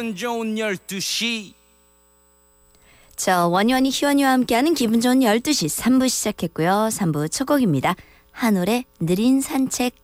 기분 좋은 12시. 자, 원희원이 희원이와 함께하는 기분 좋은 12시 3부 시작했고요. 3부 첫 곡입니다. 한올의 느린 산책.